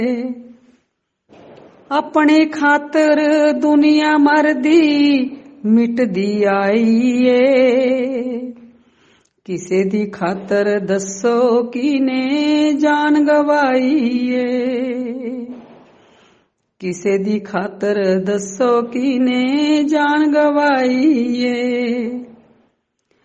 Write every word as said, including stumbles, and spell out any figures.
अपने खातर दुनिया मरदी मिटदी आई ए। किसे दी खातर दसो कीने जान गवाई ए। किसे दी खातर दसो कीने जान गवाई ए।